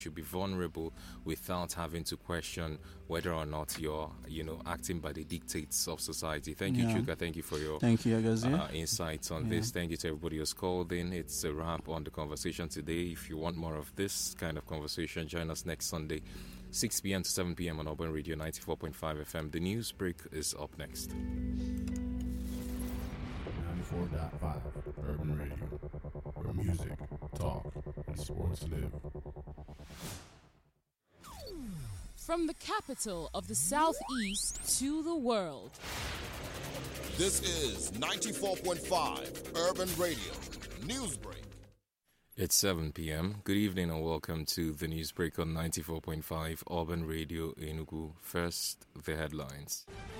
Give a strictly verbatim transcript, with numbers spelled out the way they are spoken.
should be vulnerable without having to question whether or not you're, you know, acting by the dictates of society. Thank Yeah. you, Chuka. Thank you for your Thank you, Agazi. uh, insights on Yeah. this. Thank you to everybody who's called in. It's a wrap on the conversation today. If you want more of this kind of conversation, join us next Sunday, six p.m. to seven p.m. on Urban Radio ninety-four point five F M. The news break is up next. ninety-four point five Urban Radio, where music, talk, and sports live. From the capital of the Southeast to the world. This is ninety-four point five Urban Radio Newsbreak. It's seven p.m. Good evening and welcome to the news break on ninety-four point five Urban Radio Enugu. First, the headlines.